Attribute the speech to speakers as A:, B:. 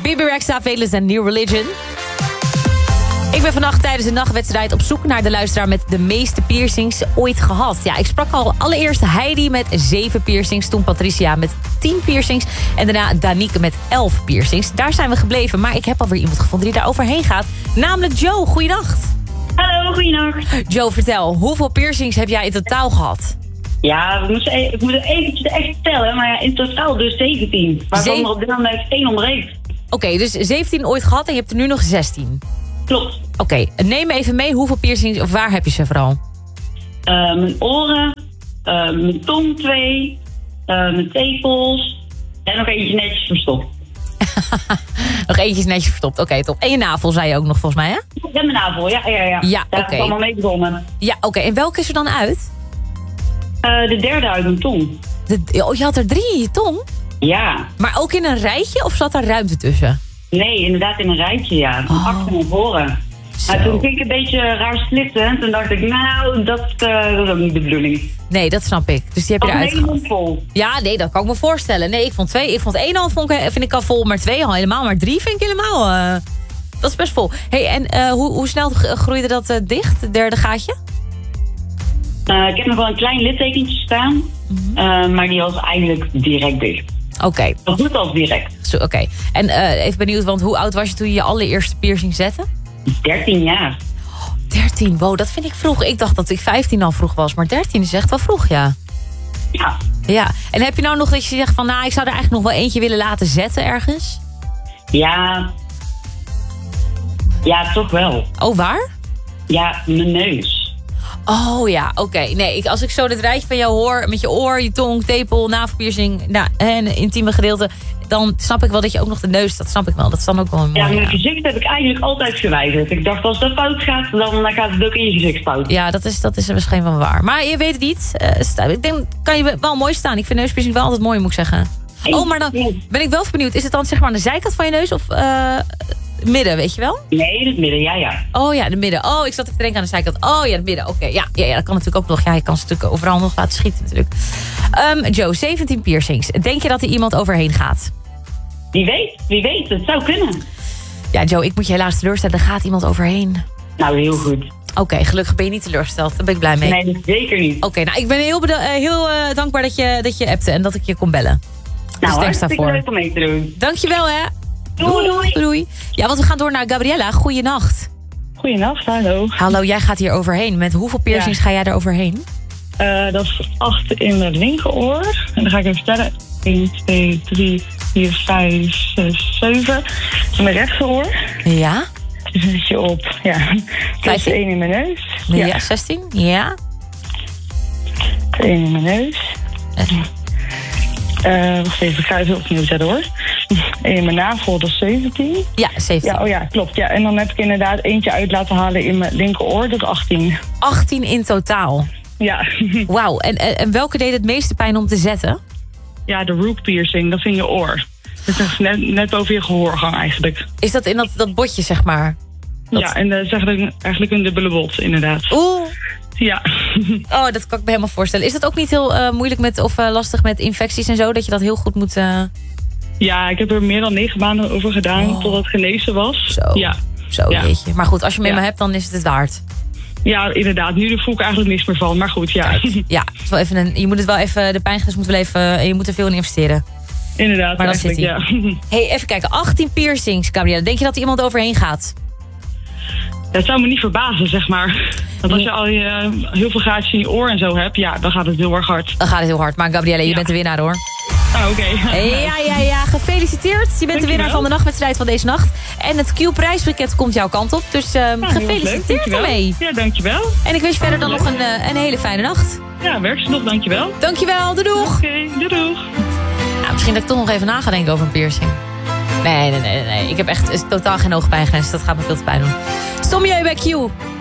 A: Bebe Rexha, Velus en New Religion. Ik ben vannacht tijdens de nachtwedstrijd op zoek naar de luisteraar met de meeste piercings ooit gehad. Ja, ik sprak al allereerst Heidi met 7 piercings. Toen Patricia met 10 piercings. En daarna Danique met 11 piercings. Daar zijn we gebleven, maar ik heb alweer iemand gevonden die daar overheen gaat. Namelijk Joe, goeienacht.
B: Hallo, goeienacht.
A: Joe, vertel, hoeveel piercings heb jij in totaal gehad?
B: Ja, ik moet eventjes echt tellen, maar ja, in totaal dus 17. Waarvan er op dit moment 1 ontbreekt.
A: Oké, dus 17 ooit gehad en je hebt er nu nog 16.
B: Klopt.
A: Oké, neem even mee hoeveel piercings, of waar heb je ze vooral?
B: Mijn oren, mijn tong 2, mijn tepels en nog eentje netjes verstopt.
A: Nog eentje netjes verstopt, oké, top. En je navel zei je ook nog volgens mij, hè?
B: En mijn navel, ja.
A: Ja,
B: daar
A: oké.
B: heb ik allemaal mee begonnen.
A: Ja, oké. En welke is er dan uit?
B: De derde uit mijn tong.
A: Oh, je had er 3 in je tong?
B: Ja.
A: Maar ook in een rijtje of zat er ruimte tussen?
B: Nee, inderdaad in een rijtje, ja. Van achter naar voren. Maar toen ging ik een beetje raar splitten. En toen dacht ik, nou, dat is ook niet de bedoeling.
A: Nee, dat snap ik. Dus die heb je eruit
B: helemaal
A: gehaald.
B: vol.
A: Ja, nee, dat kan ik me voorstellen. Nee, ik vond 1,5 vind ik al vol, maar 2 al helemaal. Maar 3 vind ik helemaal... dat is best vol. Hey, en hoe snel groeide dat dicht, het derde gaatje?
B: Ik heb nog wel een klein littekentje staan. Maar die was eigenlijk direct dicht.
A: Oké.
B: Zo goed als direct.
A: Oké. En even benieuwd, want hoe oud was je toen je je allereerste piercing zette?
B: 13 jaar.
A: 13, wow, dat vind ik vroeg. Ik dacht dat ik 15 al vroeg was, maar 13 is echt wel vroeg, ja.
B: Ja.
A: Ja, en heb je nou nog dat je zegt van, nou, ik zou er eigenlijk nog wel eentje willen laten zetten ergens?
B: Ja. Ja, toch wel.
A: Oh, waar?
B: Ja, mijn neus.
A: Oh ja, oké. Nee, als ik zo dit rijtje van jou hoor, met je oor, je tong, tepel, navelpiercing, en intieme gedeelte, dan snap ik wel dat je ook nog de neus, dat snap ik wel. Dat is dan ook wel mooi.
B: Ja, mijn gezicht heb ik eigenlijk altijd verwijderd. Ik dacht, als dat fout gaat, dan gaat het ook in je gezicht fout.
A: Ja, dat is waarschijnlijk wel waar. Maar je weet het niet. Ik denk, kan je wel mooi staan. Ik vind neuspiercing wel altijd mooi, moet ik zeggen. Oh, maar dan ben ik wel benieuwd. Is het dan zeg maar aan de zijkant van je neus of midden, weet je wel?
B: Nee, in het midden, ja.
A: Oh ja, de midden. Oh, ik zat even te denken aan de zijkant. Oh ja, het midden. Oké, ja, dat kan natuurlijk ook nog. Ja, je kan ze natuurlijk overal nog laten schieten natuurlijk. Joe, 17 piercings. Denk je dat er iemand overheen gaat?
B: Wie weet. Het zou kunnen.
A: Ja, Joe, ik moet je helaas teleurstellen. Er gaat iemand overheen.
B: Nou, heel goed.
A: Oké, gelukkig ben je niet teleurgesteld. Daar ben ik blij mee.
B: Nee, zeker niet.
A: Oké, nou, ik ben heel dankbaar dat je appte en dat ik je kon bellen.
B: Nou,
A: dus
B: hartstikke leuk om mee te doen.
A: Dankjewel, hè.
B: Doei.
A: Ja, want we gaan door naar Gabriella. Goeienacht.
C: Goeienacht, hallo.
A: Hallo, jij gaat hier overheen. Met hoeveel piercings ga jij er overheen?
C: Dat is 8 in het linkeroor. En dan ga ik even tellen. 1, 2, 3, 4, 5, 6, 7. In mijn rechteroor.
A: Ja.
C: Dus dan zit je op, plus 1 in mijn neus.
A: Ja, 16. Ja.
C: 1 in mijn neus. Wacht even, ik ga even opnieuw zetten hoor. 1 in mijn navel, dat is 17.
A: Ja, 17.
C: Ja, oh ja, klopt. Ja. En dan heb ik inderdaad eentje uit laten halen in mijn linkeroor, dat is 18.
A: 18 in totaal.
C: Ja.
A: Wauw, en welke deed het meeste pijn om te zetten?
C: Ja, de root piercing, dat is in je oor. Dat is net boven je gehoorgang eigenlijk.
A: Is dat in dat botje, zeg maar?
C: Ja, en dat is eigenlijk een dubbele bot, inderdaad.
A: Oeh.
C: Ja.
A: Oh, dat kan ik me helemaal voorstellen. Is dat ook niet heel moeilijk met of lastig met infecties en zo? Dat je dat heel goed moet...
C: Ja, ik heb er meer dan 9 maanden over gedaan totdat het genezen was.
A: Zo, jeetje. Maar goed, als je me hebt, dan is het waard.
C: Ja, inderdaad. Nu voel ik eigenlijk niks meer van. Maar goed, ja.
A: Kijk, ja, het is wel even je moet het wel even... De pijngrens moet wel even... En je moet er veel in investeren.
C: Inderdaad,
A: maar dan zit hij.
C: Ja.
A: Hey, even kijken. 18 piercings, Gabriella. Denk je dat er iemand overheen gaat?
C: Dat zou me niet verbazen, zeg maar. Want als je al heel veel gaatjes in je oor en zo hebt, dan gaat het heel erg hard.
A: Dan gaat het heel hard. Maar Gabriella, je bent de winnaar, hoor.
C: Ah, oké.
A: Ja. Gefeliciteerd. Je bent de winnaar van de nachtwedstrijd van deze nacht. En het Q-prijspakket komt jouw kant op. Dus gefeliciteerd ermee.
C: Ja, dankjewel.
A: En ik wens je verder dan nog een hele fijne nacht.
C: Ja, werk ze nog, dankjewel.
A: Dankjewel, doeg.
C: Oké, doeg.
A: Nou, misschien dat ik toch nog even na ga denken over een piercing. Nee. Ik heb echt totaal geen oogpijngrens. Dat gaat me veel te pijn doen. Stom je bij Q.